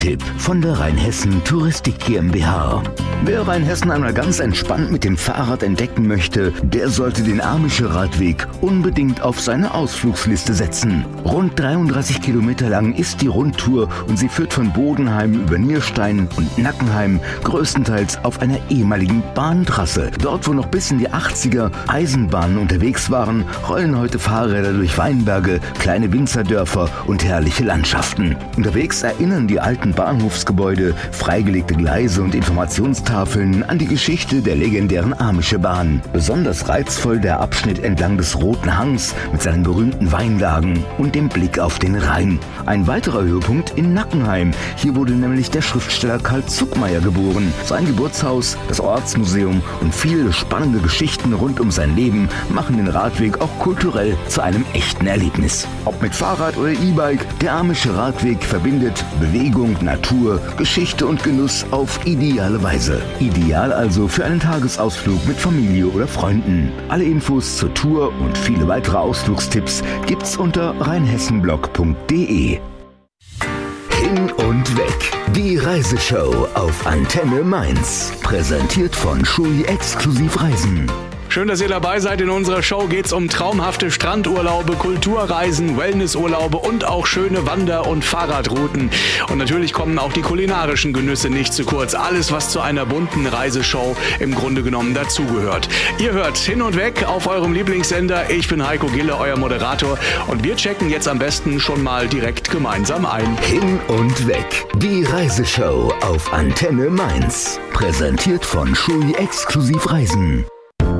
Tipp von der Rheinhessen Touristik GmbH. Wer Rheinhessen einmal ganz entspannt mit dem Fahrrad entdecken möchte, der sollte den Amische Radweg unbedingt auf seine Ausflugsliste setzen. Rund 33 Kilometer lang ist die Rundtour und sie führt von Bodenheim über Nierstein und Nackenheim größtenteils auf einer ehemaligen Bahntrasse. Dort, wo noch bis in die 80er Eisenbahnen unterwegs waren, rollen heute Fahrräder durch Weinberge, kleine Winzerdörfer und herrliche Landschaften. Unterwegs erinnern die alten Bahnhofsgebäude, freigelegte Gleise und Informationstafeln an die Geschichte der legendären Amische Bahn. Besonders reizvoll der Abschnitt entlang des Roten Hangs mit seinen berühmten Weinlagen und dem Blick auf den Rhein. Ein weiterer Höhepunkt in Nackenheim. Hier wurde nämlich der Schriftsteller Karl Zuckmayer geboren. Sein Geburtshaus, das Ortsmuseum und viele spannende Geschichten rund um sein Leben machen den Radweg auch kulturell zu einem echten Erlebnis. Ob mit Fahrrad oder E-Bike, der Amische Radweg verbindet Bewegung, Natur, Geschichte und Genuss auf ideale Weise. Ideal also für einen Tagesausflug mit Familie oder Freunden. Alle Infos zur Tour und viele weitere Ausflugstipps gibt's unter rheinhessenblog.de. Hin und weg. Die Reiseshow auf Antenne Mainz. Präsentiert von Schui Exklusiv Reisen. Schön, dass ihr dabei seid. In unserer Show geht's um traumhafte Strandurlaube, Kulturreisen, Wellnessurlaube und auch schöne Wander- und Fahrradrouten. Und natürlich kommen auch die kulinarischen Genüsse nicht zu kurz. Alles, was zu einer bunten Reiseshow im Grunde genommen dazugehört. Ihr hört Hin und Weg auf eurem Lieblingssender. Ich bin Heiko Gille, euer Moderator. Und wir checken jetzt am besten schon mal direkt gemeinsam ein. Hin und Weg. Die Reiseshow auf Antenne Mainz. Präsentiert von Schui Exklusiv Reisen.